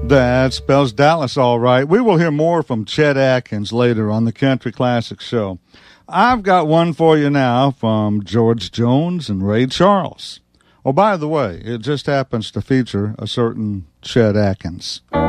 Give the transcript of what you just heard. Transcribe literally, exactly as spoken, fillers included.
That spells Dallas all right. We will hear more from Chet Atkins later on the Country Classic Show. I've got one for you now from George Jones and Ray Charles. Oh, by the way, it just happens to feature a certain Chet Atkins.